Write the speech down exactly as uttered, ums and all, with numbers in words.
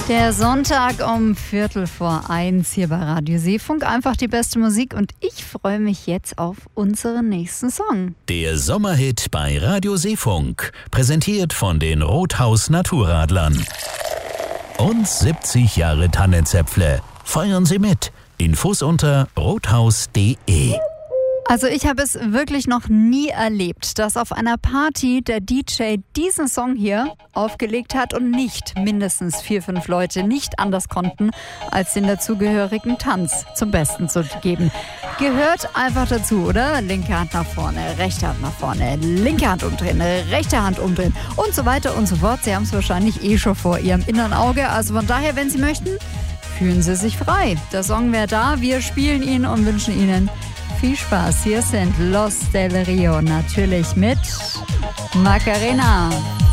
Der Sonntag um Viertel vor eins hier bei Radio Seefunk. Einfach die beste Musik und ich freue mich jetzt auf unseren nächsten Song. Der Sommerhit bei Radio Seefunk. Präsentiert von den Rothaus Naturradlern. Und siebzig Jahre Tannenzäpfle. Feiern Sie mit. Infos unter rothaus punkt de. Also ich habe es wirklich noch nie erlebt, dass auf einer Party der D J diesen Song hier aufgelegt hat und nicht mindestens vier, fünf Leute nicht anders konnten, als den dazugehörigen Tanz zum Besten zu geben. Gehört einfach dazu, oder? Linke Hand nach vorne, rechte Hand nach vorne, linke Hand umdrehen, rechte Hand umdrehen und so weiter und so fort. Sie haben es wahrscheinlich eh schon vor Ihrem inneren Auge. Also von daher, wenn Sie möchten, fühlen Sie sich frei. Der Song wäre da, wir spielen ihn und wünschen Ihnen viel Spaß. Hier sind Los del Rio, natürlich mit Macarena.